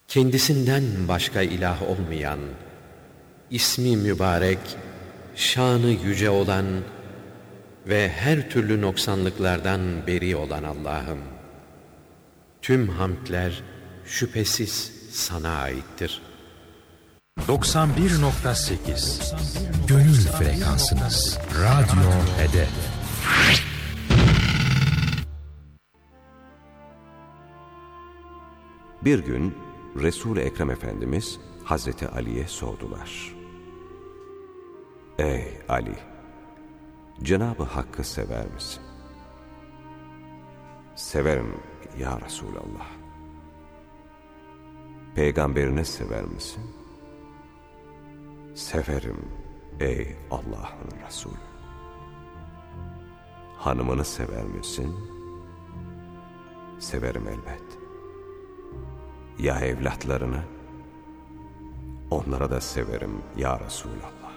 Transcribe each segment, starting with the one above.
Kendisinden başka ilah olmayan, ismi mübarek, şanı yüce olan ve her türlü noksanlıklardan beri olan Allah'ım, tüm hamdler şüphesiz sana aittir. 91.8 Gönül frekansınız. Radyo Hedef. Bir gün Resul-i Ekrem Efendimiz Hazreti Ali'ye sordular. Ey Ali! Cenab-ı Hakk'ı sever misin? Severim ya Resulallah. Peygamberini sever misin? Severim ey Allah'ın Resulü. Hanımını sever misin? Severim elbet. Ya evlatlarını? Onlara da severim ya Resulallah.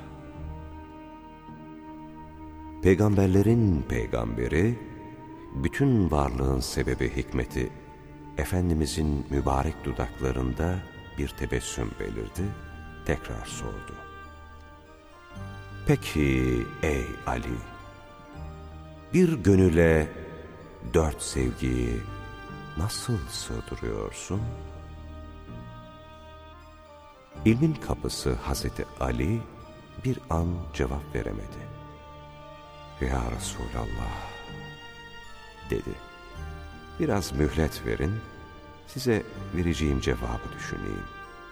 Peygamberlerin peygamberi, bütün varlığın sebebi hikmeti, Efendimizin mübarek dudaklarında bir tebessüm belirdi, tekrar sordu. Peki ey Ali, bir gönüle 4 sevgiyi nasıl sığdırıyorsun? İlmin kapısı Hazreti Ali bir an cevap veremedi. Ya Resulallah dedi. Biraz mühlet verin, size vereceğim cevabı düşüneyim.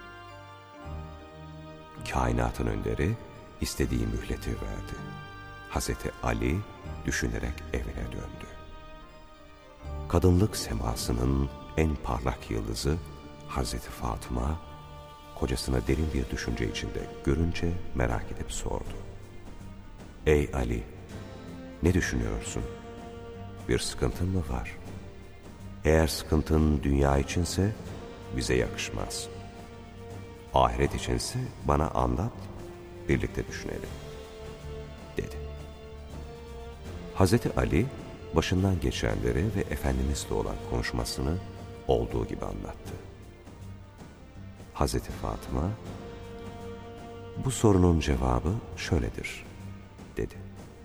Kainatın önderi istediği mühleti verdi. Hazreti Ali düşünerek evine döndü. Kadınlık semasının en parlak yıldızı Hazreti Fatıma, kocasını derin bir düşünce içinde görünce merak edip sordu. Ey Ali, ne düşünüyorsun? Bir sıkıntın mı var? Eğer sıkıntın dünya içinse bize yakışmaz. Ahiret içinse bana anlat, birlikte düşünelim, dedi. Hazreti Ali, başından geçenleri ve Efendimizle olan konuşmasını olduğu gibi anlattı. Hazreti Fatıma, bu sorunun cevabı şöyledir, dedi.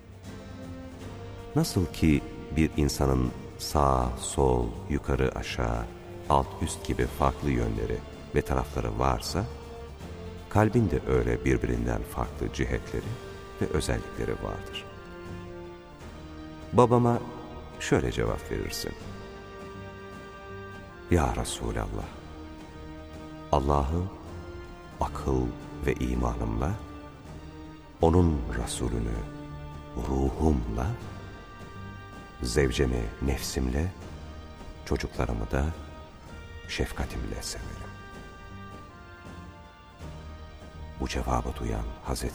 Nasıl ki bir insanın sağ, sol, yukarı, aşağı, alt, üst gibi farklı yönleri ve tarafları varsa, kalbin de öyle birbirinden farklı cihetleri ve özellikleri vardır. Babama şöyle cevap verirsin. Ya Resulallah, Allah'ı akıl ve imanımla, onun Resulünü ruhumla, zevcemi nefsimle, çocuklarımı da şefkatimle severim. Bu cevabı duyan Hazreti